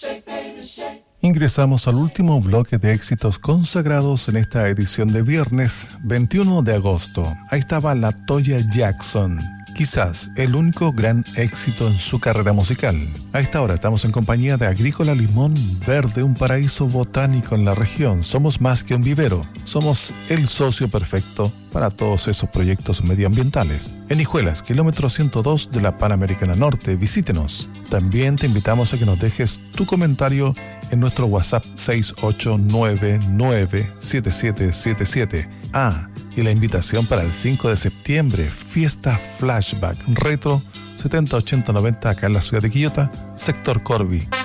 Ingresamos al último bloque de éxitos consagrados en esta edición de viernes 21 de agosto. Ahí estaba La Toya Jackson, quizás el único gran éxito en su carrera musical. A esta hora estamos en compañía de Agrícola Limón Verde, un paraíso botánico en la región. Somos más que un vivero, somos el socio perfecto para todos esos proyectos medioambientales. En Hijuelas, kilómetro 102 de la Panamericana Norte, visítenos. También te invitamos a que nos dejes tu comentario en nuestro WhatsApp 68997777. Y la invitación para el 5 de septiembre, fiesta Flashback Retro 70, 80, 90 acá en la ciudad de Quillota, sector Corby.